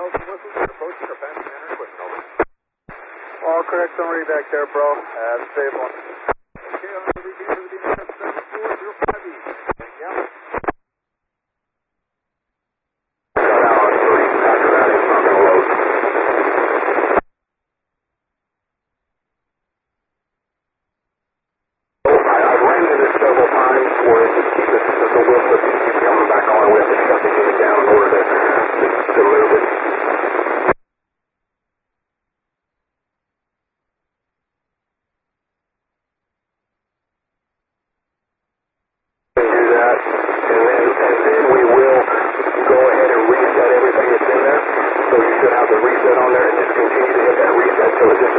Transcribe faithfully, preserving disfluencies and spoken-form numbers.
bells and whistles and approaching or passing manner equipment, over. All correct summary back there, bro. Uh, stable. Okay, on the weekend of the D N F seven four zero five E. Thank you. So you should have the reset on there and just continue to hit that reset until it just